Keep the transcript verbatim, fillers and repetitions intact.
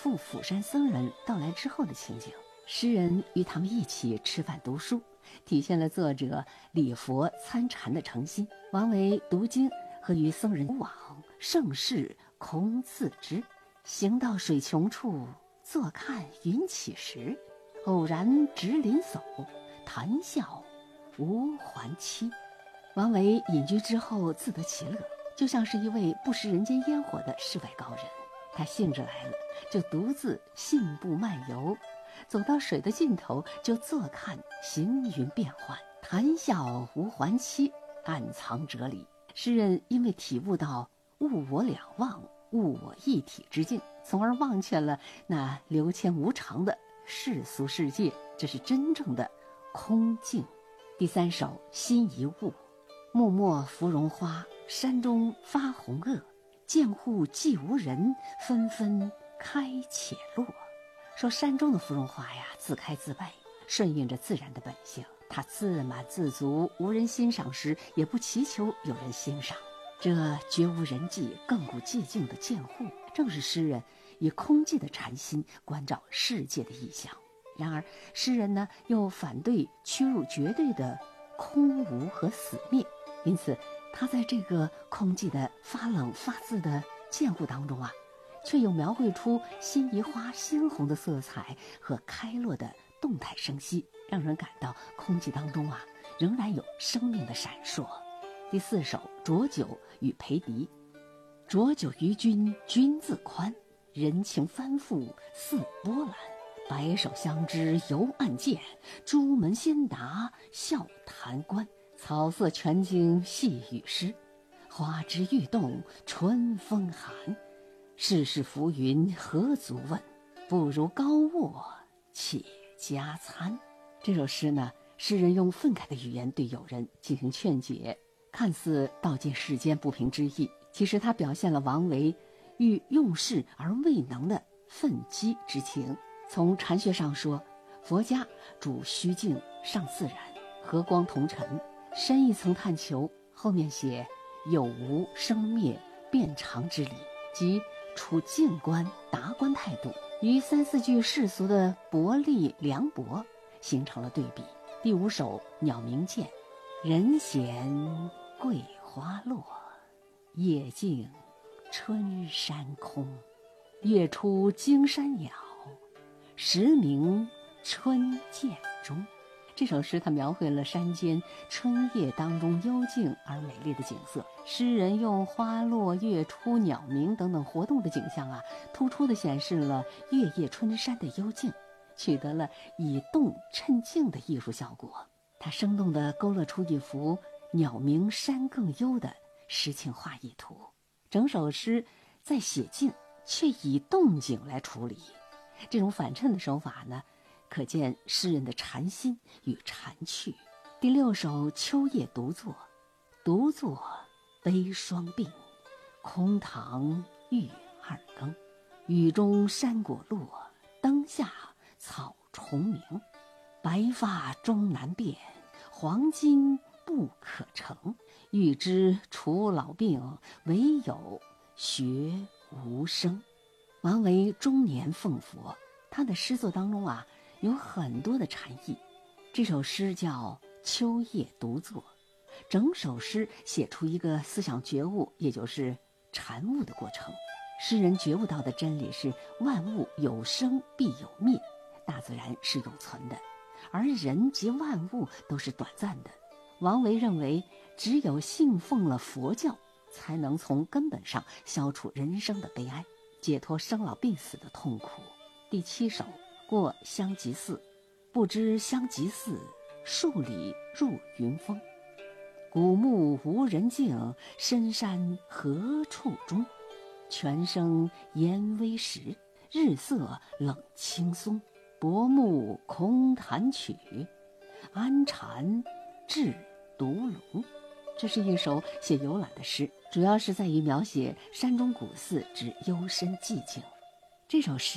赴釜山僧人到来之后的情景。诗人与他们一起吃饭读书，体现了作者礼佛参禅的诚心。王维读经和与僧人往，盛世空自知。行到水穷处，坐看云起时。偶然值林叟，谈笑无还期。王维隐居之后自得其乐，就像是一位不食人间烟火的世外高人。他兴致来了，就独自信步漫游，走到水的尽头，就坐看行云变幻，谈笑无还期，暗藏哲理。诗人因为体悟到物我两忘，物我一体之境，从而忘却了那流迁无常的世俗世界，这是真正的空境。第三首心一物。漠漠芙蓉花，山中发红萼。见户寂无人，纷纷开且落。说山中的芙蓉花呀，自开自败，顺应着自然的本性，它自满自足，无人欣赏时也不祈求有人欣赏。这绝无人迹，亘古寂静的见户，正是诗人以空寂的禅心关照世界的意象。然而诗人呢，又反对屈入绝对的空无和死灭，因此他在这个空寂的发冷发自的见户当中啊，却又描绘出心仪花鲜红的色彩和开落的动态生息，让人感到空寂当中啊，仍然有生命的闪烁。第四首浊酒与裴迪。浊酒于君，君自宽，人情翻覆似波澜。白首相知犹暗见，朱门先达笑谈官。草色全经细雨湿，花枝欲动春风寒。世事浮云何足问，不如高卧且加餐。这首诗呢，诗人用愤慨的语言对友人进行劝解，看似道尽世间不平之意，其实他表现了王维欲用事而未能的愤激之情。从禅学上说，佛家主虚静上自然，和光同尘，深一层探求，后面写有无生灭变常之理，即处静观达观态度，与三四句世俗的薄利凉薄形成了对比。第五首鸟鸣涧。人闲桂花落，夜静春山空。月出惊山鸟，时鸣春涧中。这首诗它描绘了山间春夜当中幽静而美丽的景色。诗人用花落、月出、鸟鸣等等活动的景象啊，突出地显示了月夜春山的幽静，取得了以动衬静的艺术效果。它生动地勾勒出一幅鸟鸣山更幽的诗情画意图。整首诗在写静，却以动静来处理，这种反衬的手法呢，可见诗人的禅心与禅趣。第六首秋夜独坐。独坐悲霜鬓，空堂欲二更。雨中山果落，灯下草重鸣。白发终难辨，黄金不可成。欲知除老病，唯有学无声。王维中年奉佛，他的诗作当中啊，有很多的禅意。这首诗叫秋夜独坐，整首诗写出一个思想觉悟，也就是禅悟的过程。诗人觉悟到的真理是万物有生必有灭，大自然是永存的，而人及万物都是短暂的。王维认为，只有信奉了佛教，才能从根本上消除人生的悲哀，解脱生老病死的痛苦。第七首过香积寺。不知香积寺，数里入云峰。古木无人径，深山何处中。泉声烟微时，日色冷青松。薄暮空弹曲，安禅至独龙。这是一首写游览的诗，主要是在于描写山中古寺之幽深寂静。这首诗